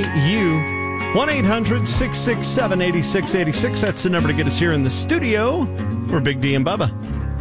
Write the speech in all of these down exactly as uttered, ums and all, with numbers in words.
U. one eight hundred six six seven eight six eight six. That's the number to get us here in the studio. We're Big D and Bubba.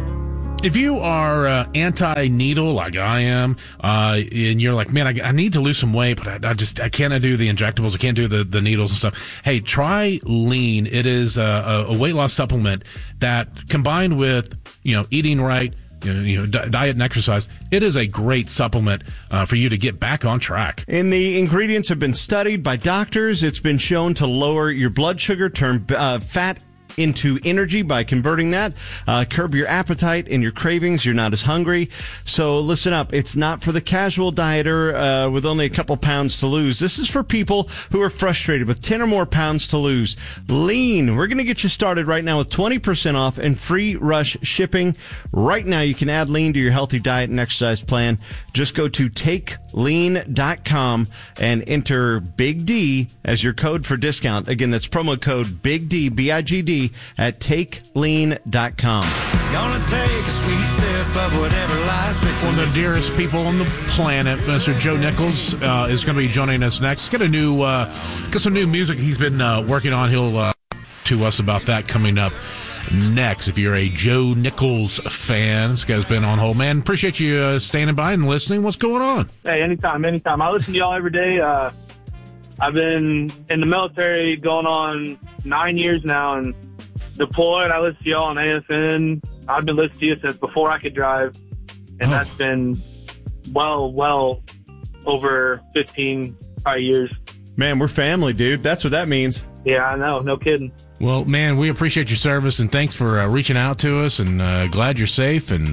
If you are uh, anti-needle like I am, uh, and you're like, man, I, I need to lose some weight, but I, I just I can't do the injectables, I can't do the, the needles and stuff. Hey, try Lean. It is a, a weight loss supplement that, combined with you know eating right, you know, you know di- diet and exercise, it is a great supplement uh, for you to get back on track. And the ingredients have been studied by doctors. It's been shown to lower your blood sugar, turn uh, fat into energy by converting that, uh, curb your appetite and your cravings. You're not as hungry. So listen up. It's not for the casual dieter uh, with only a couple pounds to lose. This is for people who are frustrated with ten or more pounds to lose. Lean. We're going to get you started right now with twenty percent off and free rush shipping. Right now, you can add Lean to your healthy diet and exercise plan. Just go to take lean dot com and enter Big D as your code for discount. Again, that's promo code Big D, B I G D, at take lean dot com. Gonna take a sweet sip of whatever lies fixing. One of the dearest people on the planet, Mister Joe Nichols, uh, is going to be joining us next. Got a new, uh, got some new music he's been uh, working on. He'll uh, to us about that coming up next. If you're a Joe Nichols fan, this guy's been on hold. Man, appreciate you uh, standing by and listening. What's going on? Hey, anytime, anytime. I listen to y'all every day. Uh, I've been in the military going on nine years now and deployed. I listen to y'all on A F N. I've been listening to you since before I could drive, and oh. that's been well, well over fifteen probably years. Man, we're family, dude. That's what that means. Yeah, I know. No kidding. Well, man, we appreciate your service, and thanks for uh, reaching out to us, and uh, glad you're safe, and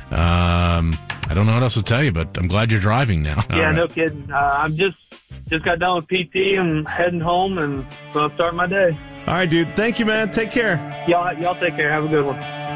um, I don't know what else to tell you, but I'm glad you're driving now. Yeah, right. No kidding. Uh, I'm just just got done with P T. I'm heading home, and going to start my day. All right, dude. Thank you, man. Take care. Y'all, y'all take care. Have a good one.